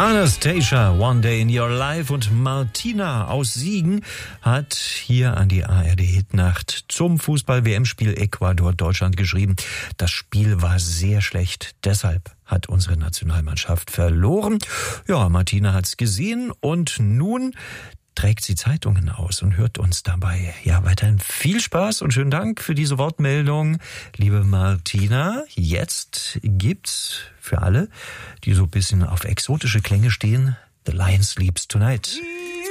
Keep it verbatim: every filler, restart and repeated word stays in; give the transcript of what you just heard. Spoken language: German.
Anastasia, One Day in Your Life, und Martina aus Siegen hat hier an die A R D-Hitnacht zum Fußball-W M-Spiel Ecuador-Deutschland geschrieben: Das Spiel war sehr schlecht, deshalb hat unsere Nationalmannschaft verloren. Ja, Martina hat's gesehen und nun trägt sie Zeitungen aus und hört uns dabei. Ja, weiterhin viel Spaß und schönen Dank für diese Wortmeldung, liebe Martina. Jetzt gibt's für alle, die so ein bisschen auf exotische Klänge stehen, The Lion Sleeps Tonight.